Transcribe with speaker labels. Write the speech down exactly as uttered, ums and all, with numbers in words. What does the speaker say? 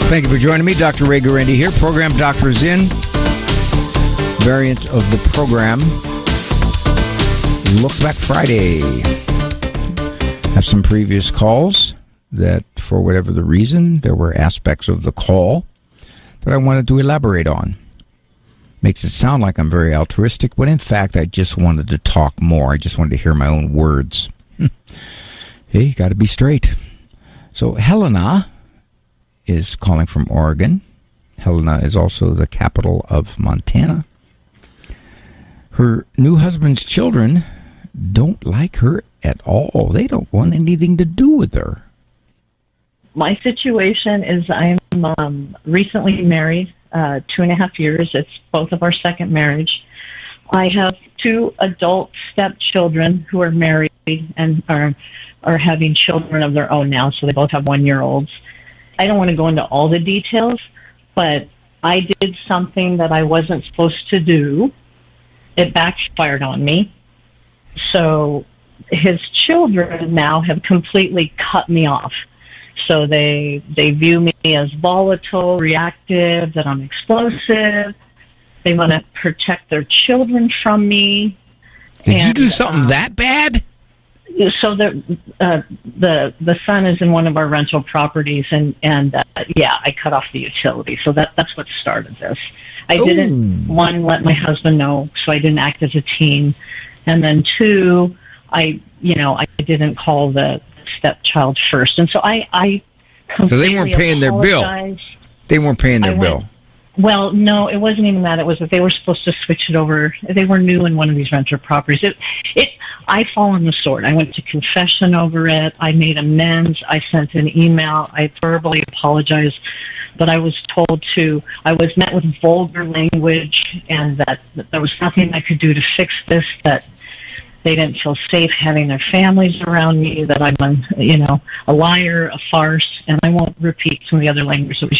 Speaker 1: Thank you for joining me, Doctor Ray Guarendi here. Program Doctors In. Variant of the program. Look Back Friday. Have some previous calls that, for whatever the reason, there were aspects of the call that I wanted to elaborate on. Makes it sound like I'm very altruistic, but in fact, I just wanted to talk more. I just wanted to hear my own words. Hey, you got to be straight. So Helena is calling from Oregon. Helena is also the capital of Montana. Her new husband's children don't like her at all. They don't want anything to do with her.
Speaker 2: My situation is I'm um, recently married, uh, two and a half years. It's both of our second marriage. I have two adult stepchildren who are married and are are having children of their own now, so they both have one-year-olds. I don't want to go into all the details, but I did something that I wasn't supposed to do. It backfired on me. So his children now have completely cut me off. So they they view me as volatile, reactive, that I'm explosive. They want to protect their children from me.
Speaker 1: Did
Speaker 2: and,
Speaker 1: you do something
Speaker 2: um,
Speaker 1: that bad?
Speaker 2: So the uh, the the son is in one of our rental properties, and and uh, yeah, I cut off the utility. So that that's what started this. I
Speaker 1: Ooh.
Speaker 2: didn't one let my husband know, so I didn't act as a team, and then two, I you know I didn't call the stepchild first, and so I I
Speaker 1: so they weren't paying their bill. They weren't paying their
Speaker 2: I
Speaker 1: bill.
Speaker 2: Went, Well, no, it wasn't even that. It was that they were supposed to switch it over. They were new in one of these renter properties. It, it, I fall on the sword. I went to confession over it. I made amends. I sent an email. I verbally apologized, but I was told to, I was met with vulgar language and that, that there was nothing I could do to fix this, that they didn't feel safe having their families around me, that I'm, a, you know, a liar, a farce, and I won't repeat some of the other language that was